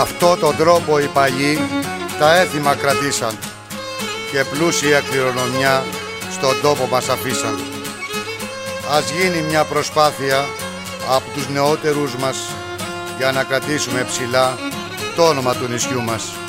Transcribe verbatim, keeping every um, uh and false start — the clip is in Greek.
Αυτό τον τρόπο οι παλιοί τα έθιμα κρατήσαν και πλούσια κληρονομιά στον τόπο μας αφήσαν. Ας γίνει μια προσπάθεια από τους νεότερους μας για να κρατήσουμε ψηλά το όνομα του νησιού μας.